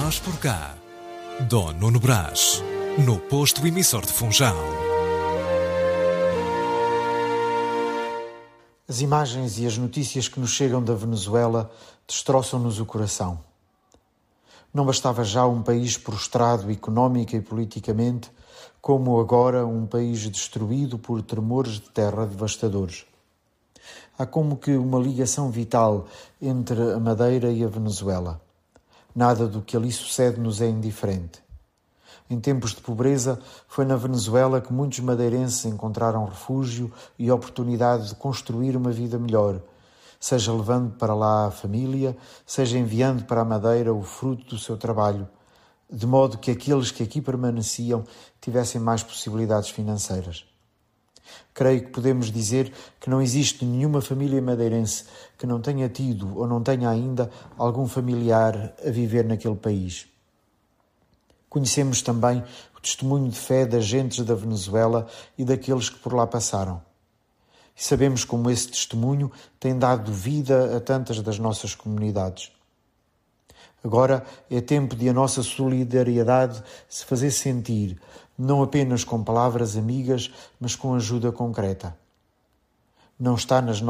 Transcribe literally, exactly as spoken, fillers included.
Faz por cá. Dom Nuno Brás, no posto emissor de Funchal. As imagens e as notícias que nos chegam da Venezuela destroçam-nos o coração. Não bastava já um país prostrado económica e politicamente, como agora um país destruído por tremores de terra devastadores. Há como que uma ligação vital entre a Madeira e a Venezuela. Nada do que ali sucede nos é indiferente. Em tempos de pobreza, foi na Venezuela que muitos madeirenses encontraram refúgio e oportunidade de construir uma vida melhor, seja levando para lá a família, seja enviando para a Madeira o fruto do seu trabalho, de modo que aqueles que aqui permaneciam tivessem mais possibilidades financeiras. Creio que podemos dizer que não existe nenhuma família madeirense que não tenha tido ou não tenha ainda algum familiar a viver naquele país. Conhecemos também o testemunho de fé das gentes da Venezuela e daqueles que por lá passaram. E sabemos como esse testemunho tem dado vida a tantas das nossas comunidades. Agora é tempo de a nossa solidariedade se fazer sentir, não apenas com palavras amigas, mas com ajuda concreta. Não está nas